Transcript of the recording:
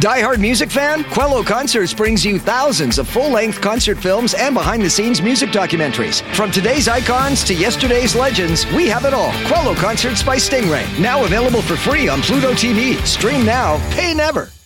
Die-hard music fan? Quello Concerts brings you thousands of full-length concert films and behind-the-scenes music documentaries. From today's icons to yesterday's legends, we have it all. Quello Concerts by Stingray. Now available for free on Pluto TV. Stream now, pay never.